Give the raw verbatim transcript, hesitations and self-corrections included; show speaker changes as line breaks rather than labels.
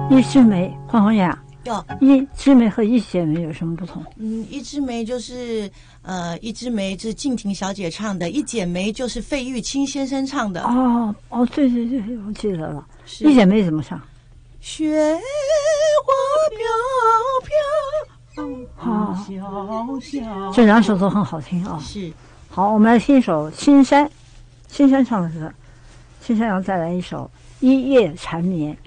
一枝梅，黄红雅，
有
一枝梅和一剪梅有什么不同？
嗯，一枝梅就是呃，一枝梅是静婷小姐唱的，一剪梅就是费玉清先生唱的。
哦哦，对对对，我记得了。一剪梅怎么唱？
雪花飘飘，
好，
小小，
这两首都很好听啊。
是，
好，我们来听一首《青山》，青山唱的是，青山要再来一首《一夜缠绵》。